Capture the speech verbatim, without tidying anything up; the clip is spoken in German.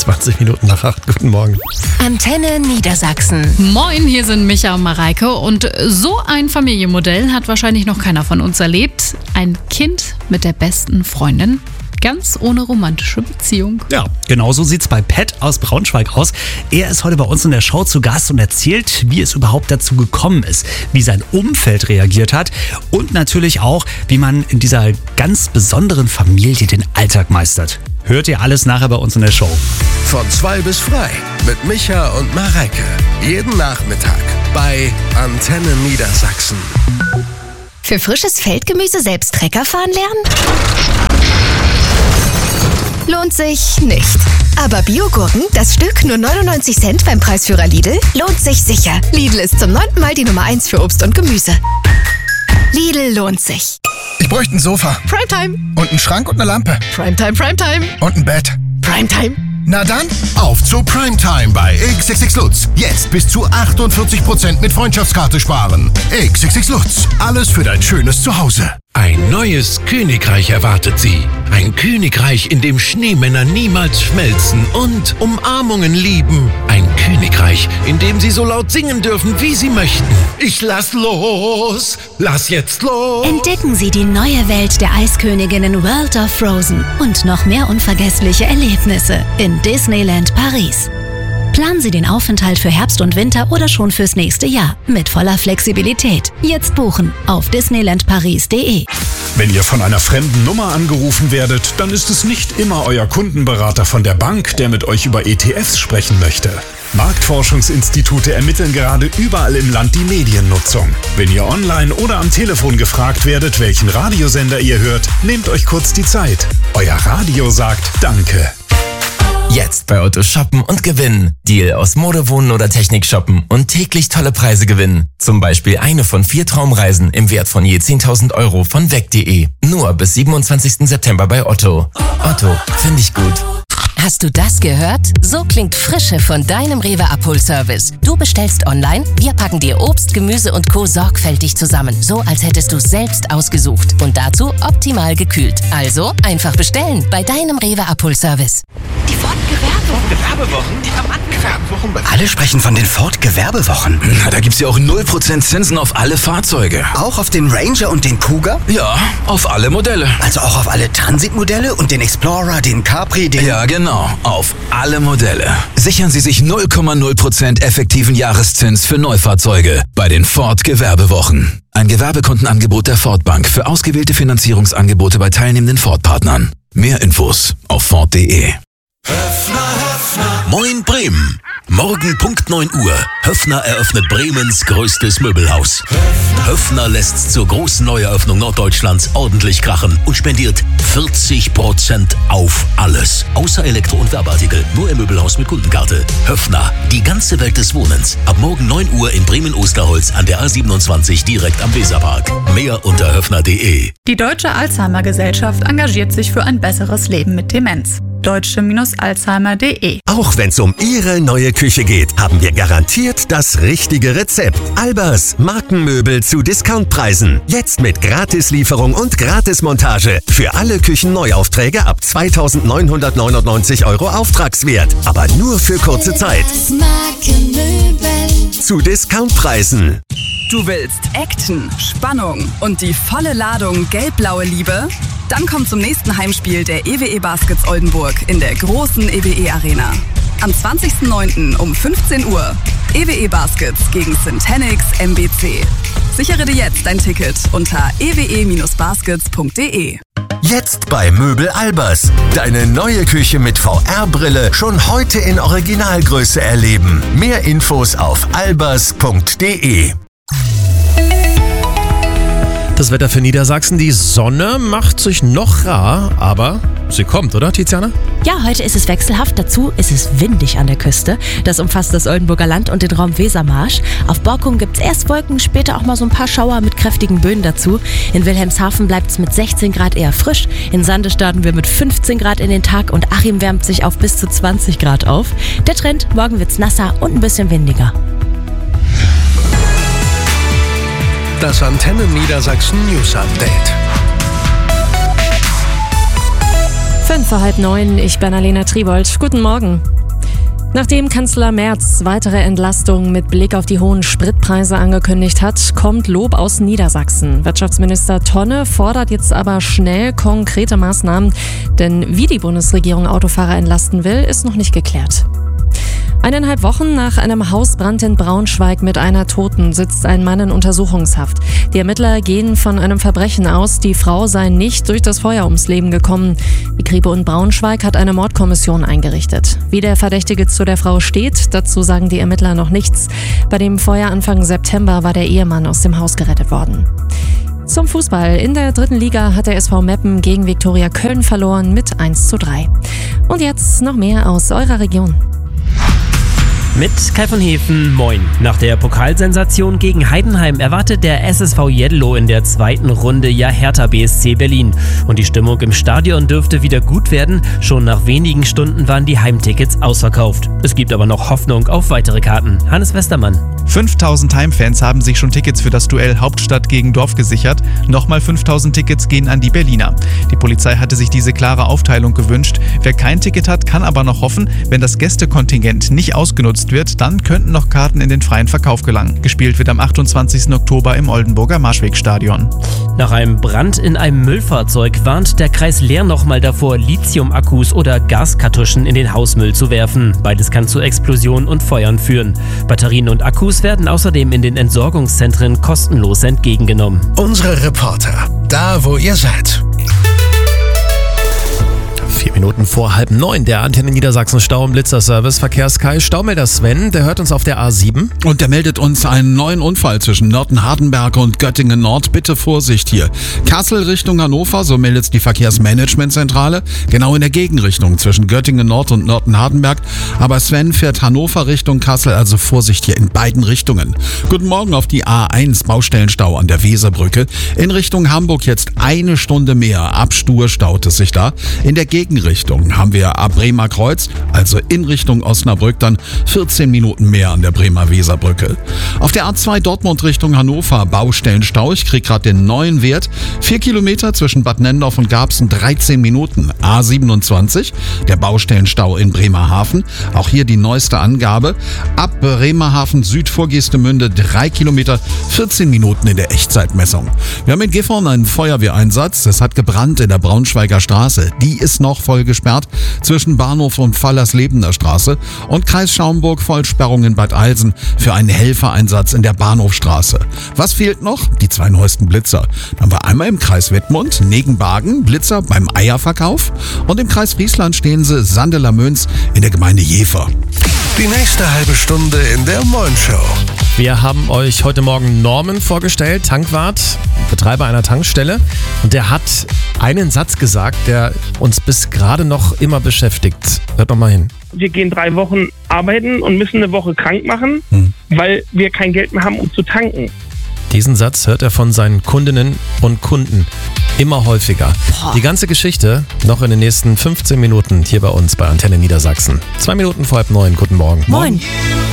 zwanzig Minuten nach acht. Guten Morgen. Antenne Niedersachsen. Moin, hier sind Micha und Mareike. Und so ein Familienmodell hat wahrscheinlich noch keiner von uns erlebt. Ein Kind mit der besten Freundin. Ganz ohne romantische Beziehung. Ja, genau so sieht's bei Pat aus Braunschweig aus. Er ist heute bei uns in der Show zu Gast und erzählt, wie es überhaupt dazu gekommen ist, wie sein Umfeld reagiert hat und natürlich auch, wie man in dieser ganz besonderen Familie den Alltag meistert. Hört ihr alles nachher bei uns in der Show. Von zwei bis frei mit Micha und Mareike. Jeden Nachmittag bei Antenne Niedersachsen. Für frisches Feldgemüse selbst Trecker fahren lernen? Lohnt sich nicht. Aber Biogurken, das Stück nur neunundneunzig Cent beim Preisführer Lidl, lohnt sich sicher. Lidl ist zum neunten Mal die Nummer eins für Obst und Gemüse. Lidl lohnt sich. Ich bräuchte ein Sofa. Primetime. Und einen Schrank und eine Lampe. Primetime, Primetime. Und ein Bett. Primetime. Na dann, auf zu Primetime bei X X X Lutz. Jetzt bis zu achtundvierzig Prozent mit Freundschaftskarte sparen. X X X Lutz. Alles für dein schönes Zuhause. Ein neues Königreich erwartet Sie. Ein Königreich, in dem Schneemänner niemals schmelzen und Umarmungen lieben. Ein Königreich, in dem Sie so laut singen dürfen, wie Sie möchten. Ich lass los, lass jetzt los. Entdecken Sie die neue Welt der Eisköniginnen World of Frozen und noch mehr unvergessliche Erlebnisse in Disneyland Paris. Planen Sie den Aufenthalt für Herbst und Winter oder schon fürs nächste Jahr mit voller Flexibilität. Jetzt buchen auf disneyland paris punkt de. Wenn ihr von einer fremden Nummer angerufen werdet, dann ist es nicht immer euer Kundenberater von der Bank, der mit euch über E T Fs sprechen möchte. Marktforschungsinstitute ermitteln gerade überall im Land die Mediennutzung. Wenn ihr online oder am Telefon gefragt werdet, welchen Radiosender ihr hört, nehmt euch kurz die Zeit. Euer Radio sagt Danke. Jetzt bei Otto shoppen und gewinnen. Deal aus Mode, Wohnen oder Technik shoppen und täglich tolle Preise gewinnen. Zum Beispiel eine von vier Traumreisen im Wert von je zehntausend Euro von weg punkt de. Nur bis siebenundzwanzigsten September bei Otto. Otto, finde ich gut. Hast du das gehört? So klingt Frische von deinem Rewe Abholservice. Du bestellst online, wir packen dir Obst, Gemüse und Co. sorgfältig zusammen. So, als hättest du es selbst ausgesucht. Und dazu optimal gekühlt. Also einfach bestellen bei deinem Rewe Abholservice. Die Ford Gewerbewochen, die haben angefangen. Alle sprechen von den Ford Gewerbewochen. Na, da gibt's ja auch null Prozent Zinsen auf alle Fahrzeuge. Auch auf den Ranger und den Cougar? Ja, auf alle Modelle. Also auch auf alle Transit-Modelle und den Explorer, den Capri, den... Ja, genau. Auf alle Modelle. Sichern Sie sich null Komma null Prozent effektiven Jahreszins für Neufahrzeuge bei den Ford Gewerbewochen. Ein Gewerbekundenangebot der Ford Bank für ausgewählte Finanzierungsangebote bei teilnehmenden Ford-Partnern. Mehr Infos auf ford punkt de. Moin Bremen. Morgen Punkt neun Uhr. Höffner eröffnet Bremens größtes Möbelhaus. Höffner lässt zur großen Neueröffnung Norddeutschlands ordentlich krachen und spendiert vierzig Prozent auf alles. Außer Elektro- und Werbeartikel. Nur im Möbelhaus mit Kundenkarte. Höffner, die ganze Welt des Wohnens. Ab morgen neun Uhr in Bremen-Osterholz an der A siebenundzwanzig direkt am Weserpark. Mehr unter höffner punkt de. Die Deutsche Alzheimer Gesellschaft engagiert sich für ein besseres Leben mit Demenz. deutsche Alzheimer punkt de. Auch wenn es um Ihre neue Küche geht, haben wir garantiert das richtige Rezept. Albers Markenmöbel zu Discountpreisen. Jetzt mit Gratislieferung und Gratismontage. Für alle Küchenneuaufträge ab zweitausendneunhundertneunundneunzig Euro Auftragswert. Aber nur für kurze Zeit. Zu Discountpreisen. Du willst Action, Spannung und die volle Ladung gelb-blaue Liebe? Dann komm zum nächsten Heimspiel der E W E Baskets Oldenburg in der großen E W E Arena. Am zwanzigsten neunten um fünfzehn Uhr. E W E Baskets gegen Syntanix M B C. Sichere dir jetzt dein Ticket unter e w e baskets punkt de. Jetzt bei Möbel Albers. Deine neue Küche mit V R-Brille schon heute in Originalgröße erleben. Mehr Infos auf albers punkt de. Das Wetter für Niedersachsen. Die Sonne macht sich noch rar, aber sie kommt, oder Tiziana? Ja, heute ist es wechselhaft. Dazu ist es windig an der Küste. Das umfasst das Oldenburger Land und den Raum Wesermarsch. Auf Borkum gibt es erst Wolken, später auch mal so ein paar Schauer mit kräftigen Böen dazu. In Wilhelmshaven bleibt es mit sechzehn Grad eher frisch. In Sande starten wir mit fünfzehn Grad in den Tag und Achim wärmt sich auf bis zu zwanzig Grad auf. Der Trend, morgen wird's nasser und ein bisschen windiger. Das Antenne Niedersachsen News Update. Fünf vor halb neun, ich bin Alena Tribold. Guten Morgen. Nachdem Kanzler Merz weitere Entlastungen mit Blick auf die hohen Spritpreise angekündigt hat, kommt Lob aus Niedersachsen. Wirtschaftsminister Tonne fordert jetzt aber schnell konkrete Maßnahmen, denn wie die Bundesregierung Autofahrer entlasten will, ist noch nicht geklärt. Eineinhalb Wochen nach einem Hausbrand in Braunschweig mit einer Toten sitzt ein Mann in Untersuchungshaft. Die Ermittler gehen von einem Verbrechen aus, die Frau sei nicht durch das Feuer ums Leben gekommen. Die Kripo in Braunschweig hat eine Mordkommission eingerichtet. Wie der Verdächtige zu der Frau steht, dazu sagen die Ermittler noch nichts. Bei dem Feuer Anfang September war der Ehemann aus dem Haus gerettet worden. Zum Fußball. In der dritten Liga hat der S V Meppen gegen Viktoria Köln verloren mit eins zu drei. Und jetzt noch mehr aus eurer Region. Mit Kai von Hefen, moin. Nach der Pokalsensation gegen Heidenheim erwartet der S S V Jedlo in der zweiten Runde ja Hertha B S C Berlin. Und die Stimmung im Stadion dürfte wieder gut werden. Schon nach wenigen Stunden waren die Heimtickets ausverkauft. Es gibt aber noch Hoffnung auf weitere Karten. Hannes Westermann. fünftausend Heimfans haben sich schon Tickets für das Duell Hauptstadt gegen Dorf gesichert. Nochmal fünftausend Tickets gehen an die Berliner. Die Polizei hatte sich diese klare Aufteilung gewünscht. Wer kein Ticket hat, kann aber noch hoffen, wenn das Gästekontingent nicht ausgenutzt wird, dann könnten noch Karten in den freien Verkauf gelangen. Gespielt wird am achtundzwanzigsten Oktober im Oldenburger Marschwegstadion. Nach einem Brand in einem Müllfahrzeug warnt der Kreis Leer nochmal davor, Lithium-Akkus oder Gaskartuschen in den Hausmüll zu werfen. Beides kann zu Explosionen und Feuern führen. Batterien und Akkus werden außerdem in den Entsorgungszentren kostenlos entgegengenommen. Unsere Reporter, da wo ihr seid. Vier Minuten vor halb neun, der Antenne Niedersachsen Stau- und Blitzerservice. Verkehrskai, Staumelder Sven, der hört uns auf der A sieben. Und der meldet uns einen neuen Unfall zwischen Nörten-Hardenberg und Göttingen Nord. Bitte Vorsicht hier. Kassel Richtung Hannover, so meldet die Verkehrsmanagementzentrale. Genau in der Gegenrichtung zwischen Göttingen Nord und Nörten-Hardenberg. Aber Sven fährt Hannover Richtung Kassel, also Vorsicht hier in beiden Richtungen. Guten Morgen auf die A eins, Baustellenstau an der Weserbrücke. In Richtung Hamburg jetzt eine Stunde mehr. Ab Stur staut es sich da. In der Gegenrichtung haben wir ab Bremer Kreuz, also in Richtung Osnabrück, dann vierzehn Minuten mehr an der Bremer Weserbrücke. Auf der A zwei Dortmund Richtung Hannover, Baustellenstau. Ich krieg gerade den neuen Wert. Vier Kilometer zwischen Bad Nendorf und Garbsen, dreizehn Minuten. A siebenundzwanzig, der Baustellenstau in Bremerhaven. Auch hier die neueste Angabe. Ab Bremerhaven Süd vor Geestemünde, drei Kilometer, vierzehn Minuten in der Echtzeitmessung. Wir haben in Gifhorn einen Feuerwehreinsatz. Es hat gebrannt in der Braunschweiger Straße. Die ist noch voll gesperrt zwischen Bahnhof und Fallerslebener Straße, und Kreis Schaumburg Vollsperrung in Bad Eilsen für einen Helfereinsatz in der Bahnhofstraße. Was fehlt noch? Die zwei neuesten Blitzer. Dann haben wir einmal im Kreis Wittmund, Negenbagen, Blitzer beim Eierverkauf, und im Kreis Friesland stehen sie Sandeler Möns in der Gemeinde Jever. Die nächste halbe Stunde in der Moin Show. Wir haben euch heute Morgen Norman vorgestellt, Tankwart, Betreiber einer Tankstelle. Und der hat einen Satz gesagt, der uns bis gerade noch immer beschäftigt. Hört doch mal hin. Wir gehen drei Wochen arbeiten und müssen eine Woche krank machen, hm. weil wir kein Geld mehr haben, um zu tanken. Diesen Satz hört er von seinen Kundinnen und Kunden immer häufiger. Boah. Die ganze Geschichte noch in den nächsten fünfzehn Minuten hier bei uns bei Antenne Niedersachsen. Zwei Minuten vor halb neun. Guten Morgen. Moin.